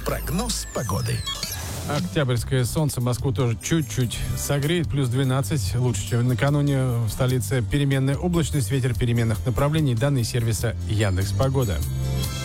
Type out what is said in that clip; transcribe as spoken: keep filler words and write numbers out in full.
Прогноз погоды. Октябрьское солнце Москву тоже чуть-чуть согреет, плюс двенадцать, лучше, чем накануне. В столице переменная облачность, ветер переменных направлений. Данные сервиса Яндекс.Погода.